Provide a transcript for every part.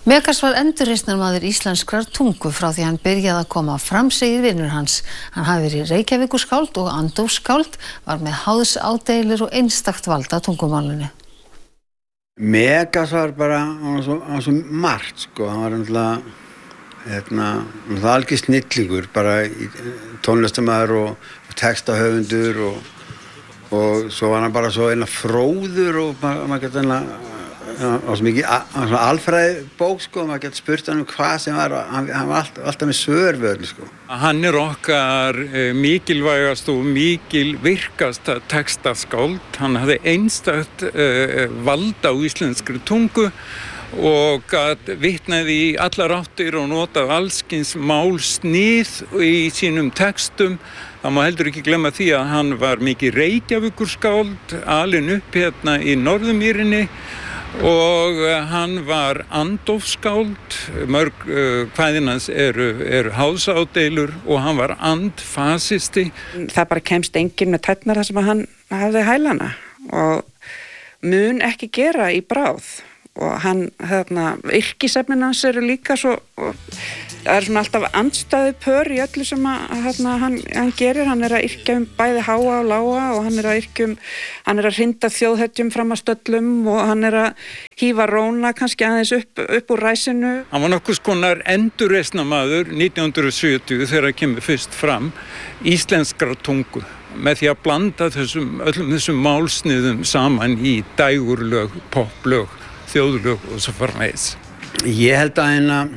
Megas var endurreisnarmaður íslenskrar tungu frá því hann byrjaði að koma fram, segir vinur hans. Hann hafi verið Reykjavíkurskáld og andófsskáld, var með háðsádeilur og einstakt vald á tungumálinu. Megas var bara, hann var svo margt, sko. Hann var náttúrulega algjör snillingur, bara tónlistarmaður og textahöfundur og svo var hann bara svo fróður og maður gæti og svo mikið alfræði bók, sko, maður gæti spurt hann hvað sem var, hann var alltaf með svör við öllu, sko. Hann okkar mikilvægast og virkasta textaskáld. Hann hafði einstakt vald á íslenskri tungu og gat vitnaði í allar áttir og notað allskyns málsnið í sínum textum. Það má heldur ekki glemma því að hann var mikið Reykjavíkurskáld, alinn upp hérna í Norðurmýrinni og hann var andófsskáld, mörg kvæðin hans eru háðsádeilur og hann var andfasisti. Það bara kemst enginn með tærnar þar sem hann hafði hælana og mun ekki gera í bráð. Og hann, yrkisefnin hans eru líka svo, það er svona alltaf andstæðu pör í öllu sem hann gerir. Hann að yrkja bæði háa og lága og hann að hrinda þjóðhetjum fram að stöllum og hann að hífa róna kannski aðeins upp úr ræsinu. Hann var nokkurs konar endurreisnarmaður 1970 þegar hann kemur fyrst fram íslenskrar tungu með því að blanda öllum þessum málsniðum saman í dægurlög, poplög, þjóðlög og svo framvegis. Ég held að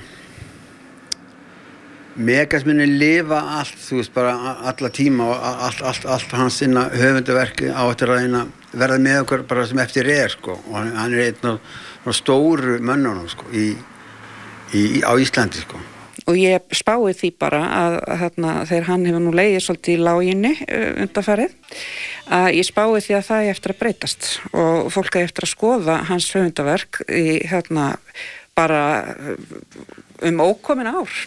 Megas muni lifa allt, þú veist, bara alla tíma og allt hans sinna höfundaverki á eftir að verða með okkur bara sem eftir sko. Og hann einn af stóru mönnunum, sko, á Íslandi, sko. Og ég spái því bara að þegar hann hefur nú legið svolítið í láginni undanfarið, að ég spái því að það er eftir að breytast og fólk er eftir að skoða hans höfundaverk í bara ókomin ár.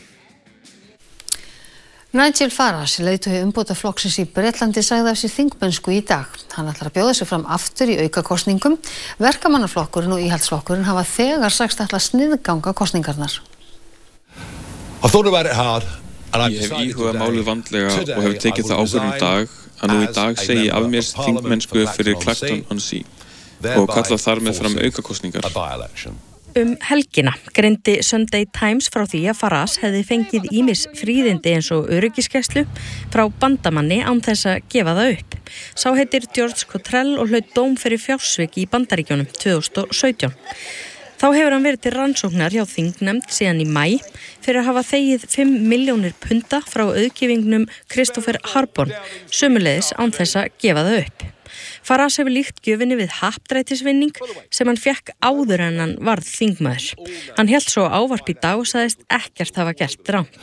Nigel Farage, leiðtogi umbótaflokksins í Bretlandi, sagði af sér þingmennsku í dag. Hann ætlar að bjóða sig fram aftur í aukakosningum. Verkamannaflokkurinn og íhaldsflokkurinn hafa þegar sagst ætla að sniðganga kosningarnar. Ég hef íhugað málið vandlega og hef tekið það ákvörðun í dag að nú í dag segi ég af mér þingmennsku fyrir Clacton-on-Sea og kalla þar með fram aukakosningar. Helgina greindi Sunday Times frá því að Farage hefði fengið ýmis fríðindi eins og öryggisgæslu frá bandamanni án þess að gefa það upp. Sá heitir George Cottrell og hlaut dóm fyrir fjársvik í Bandaríkjunum 2017. Þá hefur hann verið til rannsóknar hjá þingnefnd síðan í maí fyrir að hafa þegið 5 milljónir punda frá auðgífingnum Christopher Harborn, sömuleiðis án þess að gefa það upp. Farage hefur líkt gjöfinni við happdrættisvinning sem hann fékk áður en hann varð þingmaður. Hann hélt svo ávarp í dag og sagðist ekkert hafa gert rangt.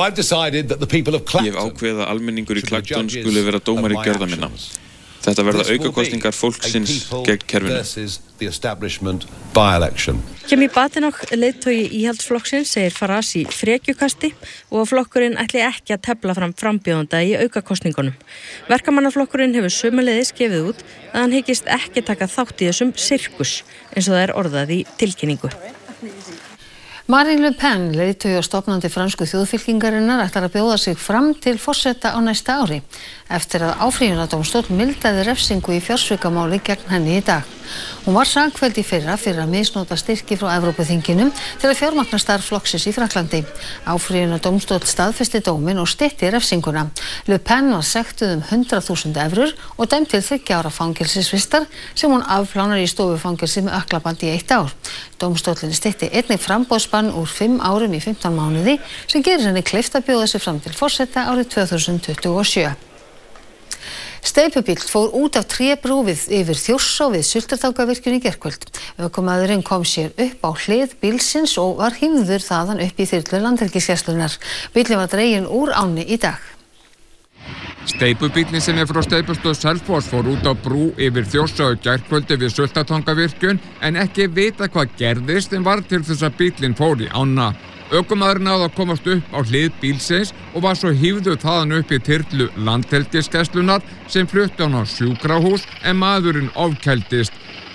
Ég hef ákveðið að almenningur í Clacton skuli vera dómari gjörða minna. Þetta verða aukakosningar fólksins gegn kerfinu. Kemi Badenoch, leiðtogi íhaldsflokksins, segir Farage í frekjukasti og að flokkurinn ætli ekki að tefla fram frambjóðanda í aukakosningunum. Verkamannaflokkurinn hefur sömuleiðis gefið út að hann hyggist ekki taka þátt í þessum sirkus, eins og það er orðað í tilkynningu. Marine Le Pen, leiðtogi og stofnandi fransku þjóðfylkingarinnar, ætlar að bjóða sig fram til forseta á næsta ári eftir að áfrýjunardómstóll mildaði refsingu í fjársvikamáli gegn henni í dag. Hún var sakfelld í fyrra fyrir að misnota styrki frá Evrópuþinginu til að fjármagna starf flokksins í Frakklandi. Áfrýjunardómstóll staðfesti dóminn og stytti refsinguna. Le Pen var sektuð 100.000 evrur og dæmd til 3 ára fangelsisvistar sem hún afplánar í stofufangelsi með ökklaband í 1 ár. Dómstóllinn stytti einnig framboðsbann úr 5 árum í 15 mánuði sem gerir henni kleift að bjóða sig fram til forseta árið 2027. Steypubíll fór út af trébrúfið yfir Þjórsá við Sultartangavirkjun í gærkvöld. Ökumaðurinn kom sér upp á hlið bílsins og var hífður þaðan upp í þyrlu Landhelgisgæslunnar. Bíllinn var dreginn úr ánni í dag. Steypubíllinn sem frá steypustöð Selfoss fór út á brú yfir Þjórsá í gærkvöldi við Sultartangavirkjun en ekki vita hvað gerðist en var til þess að bíllinn fór í ána. Ökumaðurinn náði að komast upp á hlið bílsins og var svo hífður þaðan upp í þyrlu Landhelgisgæslunnar sem flutti hann á sjúkrahús en maðurinn ofkældist.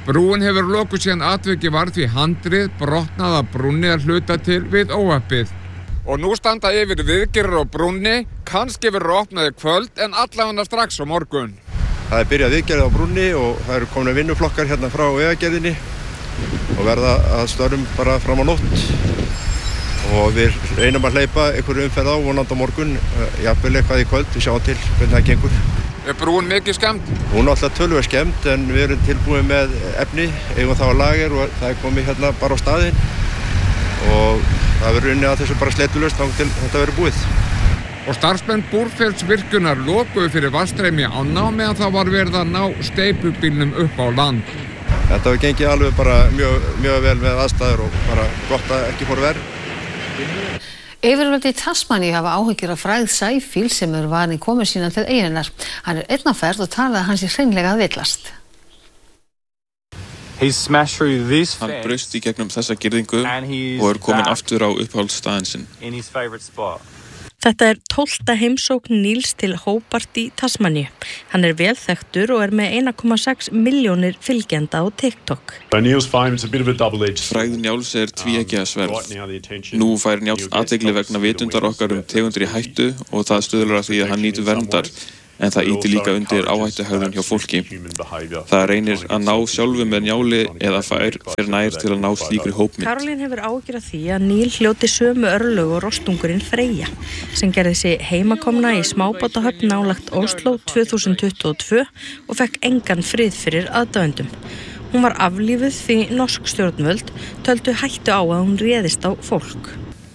Brúin hefur lokuð síðan atviki varð því handrið brotnað af brúnni að hluta til við óhappið. Og nú standa yfir viðgerðir á brúnni, kannski verður opnað í kvöld en allavega strax á morgun. Það byrjað viðgerð á brúnni og það eru komin vinnuflokkar hérna frá vegagerðinni og verða að störfum bara fram á nótt. Og við reynum að hleypa einhverju umferð á vonandi á morgun, jafnvel eitthvað í kvöld, við sjáum til hvernig það gengur. Er brúin mikið skemmt? Hún er alltaf töluvert skemmt en við erum tilbúin með efni, eigum það á lager og það komið hérna bara á staðinn. Og það verður unnið að þessu bara sletulaust þangað til þetta verður búið. Og starfsmenn Búrfellsvirkjunar lokuðu fyrir vatnsstreymi á ána meðan það var verið að ná steypubílnum upp á land. Þetta hefur gengið alveg bara mjög vel með aðstæður og bara gott að ekki fór verð. Yfirvöld í Tasmaníu hafa áhyggjur af frægð sæfíl sem varin í komu sína til eyjunnar. Hann einn á ferð og talaði að hann sé hreinlega að villast. Hann braust í gegnum þessa girðingu og er kominn aftur á uppáhaldsstaðinn sinn. Þetta er 12. heimsókn Níls til Hobart í Tasmaníu. Hann er vel þekktur og er með 1,6 milljónir fylgjenda á TikTok. Frægð Njáls er tvíeggja sverð. Nú fær Njáll athygli vegna vitundar okkar þegundir í hættu og það stuðlar að því að hann nýtur verndar. En það ýtir líka undir áhættuhegðun hjá fólki. Það reynir að ná sjálfu með Njáli eða fer nær til að ná slíkri hópmynd. Karolín hefur áhyggjur af því að Níl hljóti sömu örlög og rostungurinn Freyja, sem gerði sig heimakomna í smábátahöfn nálægt Oslo 2022 og fekk engan frið fyrir aðdáendum. Hún var aflífuð því norsk stjórnvöld töldu hættu á að hún réðist á fólk.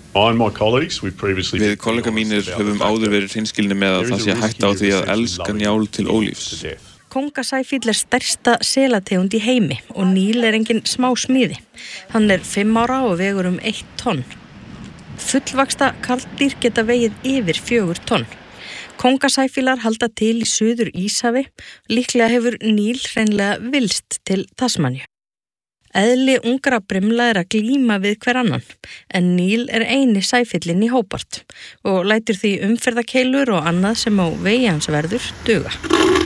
Við kollega mínir höfum áður verið hreinskilnir með að það sé hætta á því að elska Njál til ólífs. Kóngasæfíll er stærsta selategund í heimi og Níl er engin smá smíði. Hann er 5 ára og vegur 1 tonn. Fullvaxta karldýr geta vegið yfir 4 tonn. Kóngasæfílar halda til í Suður Íshafi. Líklega hefur Níl hreinlega villst til Tasmaníu. Eðli ungra brimla er að glíma við hver annan, en Níl er eini sæfíllinn í Hobart og lætur því umferðarkeilur og annað sem á vegi hans verður duga.